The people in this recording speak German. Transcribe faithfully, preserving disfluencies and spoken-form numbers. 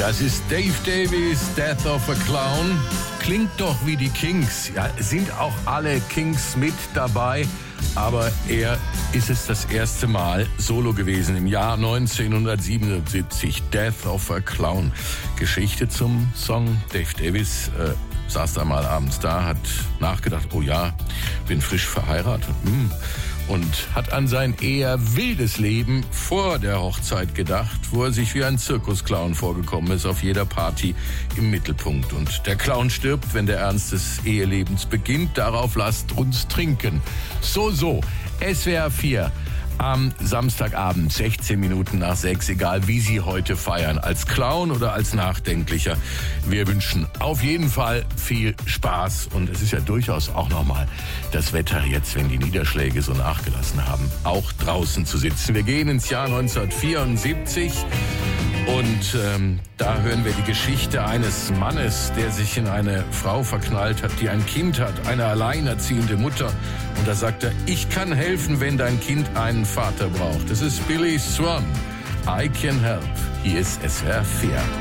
Das ist Dave Davies, Death of a Clown. Klingt doch wie die Kinks. Ja, sind auch alle Kinks mit dabei. Aber er ist es das erste Mal solo gewesen im Jahr neunzehnhundertsiebenundsiebzig. Death of a Clown. Geschichte zum Song. Dave Davies äh, saß da mal abends da, hat nachgedacht, oh ja, bin frisch verheiratet. Hm. Und hat an sein eher wildes Leben vor der Hochzeit gedacht, wo er sich wie ein Zirkusclown vorgekommen ist, auf jeder Party im Mittelpunkt. Und der Clown stirbt, wenn der Ernst des Ehelebens beginnt. Darauf lasst uns trinken. So, so. S W R vier am Samstagabend, sechzehn Minuten nach sechs, egal wie Sie heute feiern, als Clown oder als Nachdenklicher. Wir wünschen auf jeden Fall viel Spaß und es ist ja durchaus auch nochmal das Wetter jetzt, wenn die Niederschläge so nachgelassen haben, auch draußen zu sitzen. Wir gehen ins Jahr neunzehnhundertvierundsiebzig und ähm, da hören wir die Geschichte eines Mannes, der sich in eine Frau verknallt hat, die ein Kind hat, eine alleinerziehende Mutter. Und da sagt er, ich kann helfen, wenn dein Kind einen Vater braucht. Das ist Billy Swan. I can help. Hier ist S W R vier.